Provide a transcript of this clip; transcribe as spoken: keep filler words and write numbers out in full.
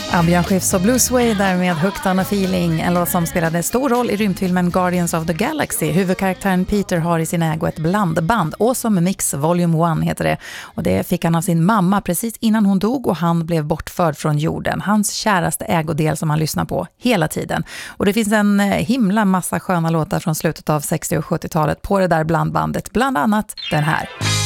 Ja, Björn Skifs och Blue Sway där med Hooked on a Feeling, en låt som spelade stor roll i rymdfilmen Guardians of the Galaxy. Huvudkaraktären Peter har i sin ägo ett blandband, Awesome Mix Volume ett heter det. Och det fick han av sin mamma precis innan hon dog och han blev bortförd från jorden. Hans käraste ägodel som han lyssnar på hela tiden. Och det finns en himla massa sköna låtar från slutet av sextio- och sjuttiotalet på det där blandbandet, bland annat den här.